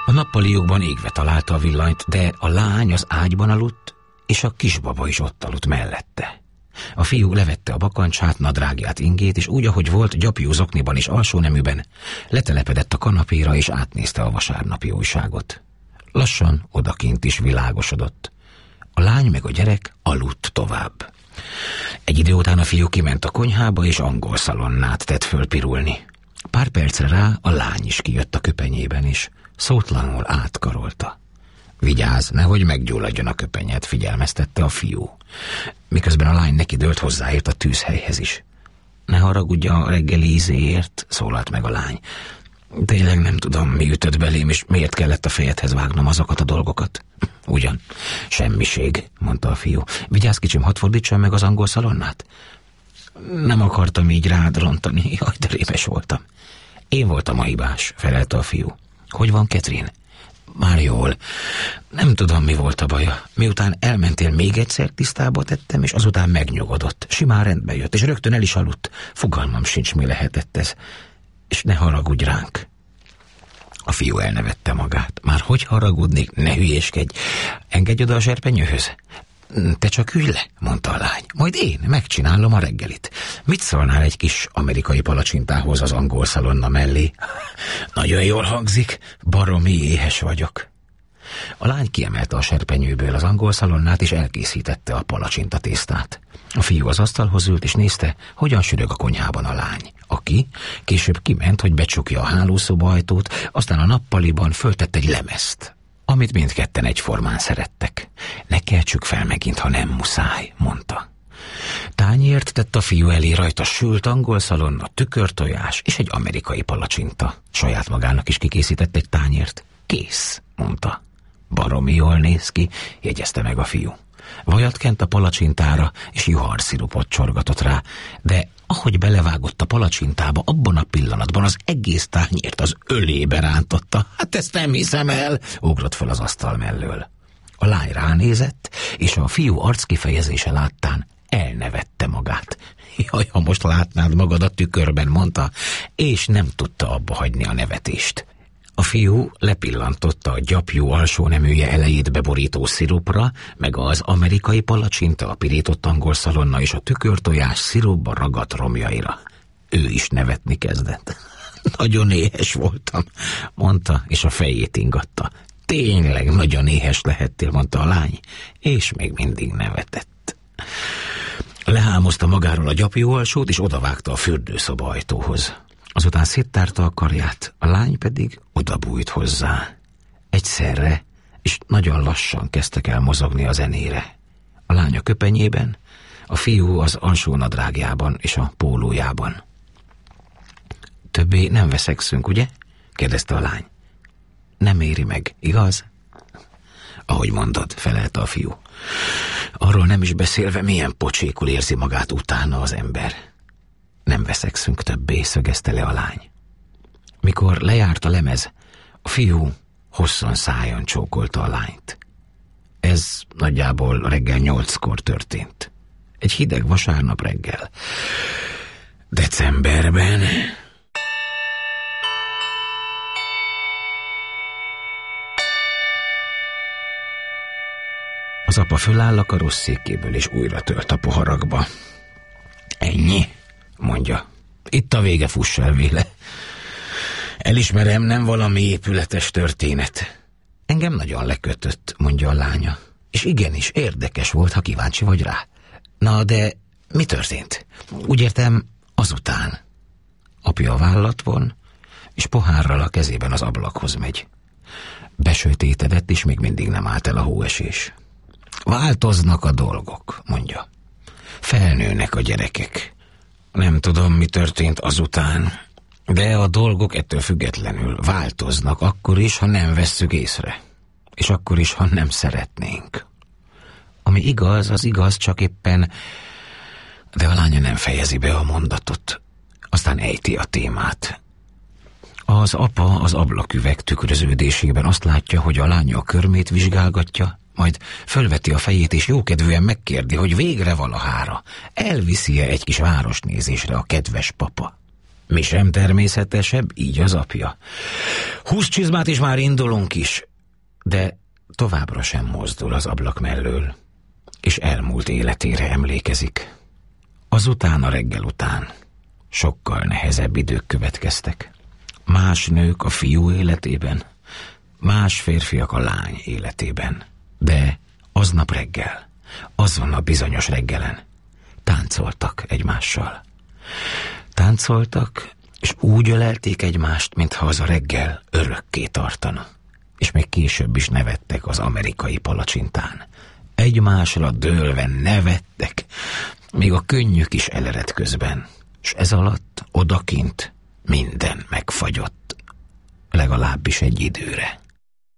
A nappaliukban égve találta a villanyt, de a lány az ágyban aludt, és a kisbaba is ott aludt mellette. A fiú levette a bakancsát, nadrágját, ingét, és úgy, ahogy volt, gyapjú zokniban és alsó neműben, letelepedett a kanapéra, és átnézte a vasárnapi újságot. Lassan odakint is világosodott. A lány meg a gyerek aludt tovább. Egy idő után a fiú kiment a konyhába, és angol szalonnát tett föl pirulni. Pár percre rá a lány is kijött a köpenyében, és szótlanul átkarolta. Vigyázz, nehogy meggyulladjon a köpenyed, figyelmeztette a fiú. Miközben a lány neki dőlt, hozzáért a tűzhelyhez is. Ne haragudj a reggeli ízéért, szólalt meg a lány. Tényleg nem tudom, mi ütött belém, és miért kellett a fejedhez vágnom azokat a dolgokat. Ugyan, semmiség, mondta a fiú. Vigyázz, kicsim, hadd fordítsam meg az angol szalonnát? Nem akartam így rád rontani, jaj, de rémes voltam. Én voltam a hibás, felelte a fiú. Hogy van Catherine? Már jól. Nem tudom, mi volt a baja. Miután elmentél, még egyszer tisztába tettem, és azután megnyugodott. Simán rendbe jött, és rögtön el is aludt. Fogalmam sincs, mi lehetett ez. És ne haragudj ránk. A fiú elnevette magát. Már hogy haragudnék? Ne hülyéskedj. Engedj oda a serpenyőhöz. Te csak ülj le, mondta a lány. Majd én megcsinálom a reggelit. Mit szólnál egy kis amerikai palacsintához az angol szalonna mellé? Nagyon jól hangzik, baromi éhes vagyok. A lány kiemelte a serpenyőből az angol szalonnát, és elkészítette a palacsinta tésztát. A fiú az asztalhoz ült, és nézte, hogyan sürög a konyhában a lány, aki később kiment, hogy becsukja a hálószoba ajtót, aztán a nappaliban föltett egy lemezt, amit mindketten egyformán szerettek. Ne keltsük fel megint, ha nem muszáj, mondta. Tányért tett a fiú elé, rajta sült angol szalonna, tükörtojás és egy amerikai palacsinta. Saját magának is kikészített egy tányért. Kész, mondta. Baromi jól néz ki, jegyezte meg a fiú. Vajat kent a palacsintára, és juharszirupot csorgatott rá, de ahogy belevágott a palacsintába, abban a pillanatban az egész tányért az ölébe rántotta. Hát ezt nem hiszem el, ugrott fel az asztal mellől. A lány ránézett, és a fiú arckifejezése láttán elnevette magát. Jaj, ha most látnád magad a tükörben, mondta, és nem tudta abba hagyni a nevetést. A fiú lepillantotta a gyapjú alsó neműje elejét beborító szirupra, meg az amerikai palacsinta, a pirított angol szalonna és a tükörtojás szirupba ragadt romjaira. Ő is nevetni kezdett. Nagyon éhes voltam, mondta, és a fejét ingatta. Tényleg nagyon éhes lehettél, mondta a lány, és még mindig nevetett. Lehámozta magáról a gyapjú alsót, és odavágta a fürdőszoba ajtóhoz. Azután széttárta a karját, a lány pedig odabújt hozzá. Egyszerre, és nagyon lassan kezdtek el mozogni a zenére. A lány a köpenyében, a fiú az alsó nadrágjában és a pólójában. Többé nem veszekszünk, ugye? Kérdezte a lány. Nem éri meg, igaz? Ahogy mondod, felelte a fiú. Arról nem is beszélve, milyen pocsékul érzi magát utána az ember. Nem veszekszünk többé, szögezte le a lány. Mikor lejárt a lemez, a fiú hosszan szájon csókolta a lányt. Ez nagyjából reggel 8-kor történt. Egy hideg vasárnap reggel. Decemberben. Az apa föláll a karosszékéből, és újra tölt a poharakba. Ennyi, mondja. Itt a vége, fuss el véle. Elismerem, nem valami épületes történet. Engem nagyon lekötött, mondja a lánya. És igenis, érdekes volt, ha kíváncsi vagy rá. Na, de mi történt? Úgy értem, azután. Apja a vállat von, és pohárral a kezében az ablakhoz megy. Besötétedett, és még mindig nem állt el a hóesés. Változnak a dolgok, mondja. Felnőnek a gyerekek. Nem tudom, mi történt azután, de a dolgok ettől függetlenül változnak akkor is, ha nem vesszük észre. És akkor is, ha nem szeretnénk. Ami igaz, az igaz, csak éppen... De a lánya nem fejezi be a mondatot. Aztán ejti a témát. Az apa az ablaküveg tükröződésében azt látja, hogy a lánya a körmét vizsgálgatja, majd fölveti a fejét, és jókedvűen megkérdi, hogy végre valahára elviszi-e egy kis városnézésre a kedves papa. Mi sem természetesebb, így az apja. Húsz csizmát is, már indulunk is. De továbbra sem mozdul az ablak mellől, és elmúlt életére emlékezik. Azután, a reggel után sokkal nehezebb idők következtek. Más nők a fiú életében, más férfiak a lány életében. De aznap reggel, azon a bizonyos reggelen táncoltak egymással. Táncoltak, és úgy ölelték egymást, mintha az a reggel örökké tartana. És még később is nevettek az amerikai palacsintán. Egymásra dőlve nevettek, még a könnyük is eleredt közben. És ez alatt odakint minden megfagyott. Legalábbis egy időre.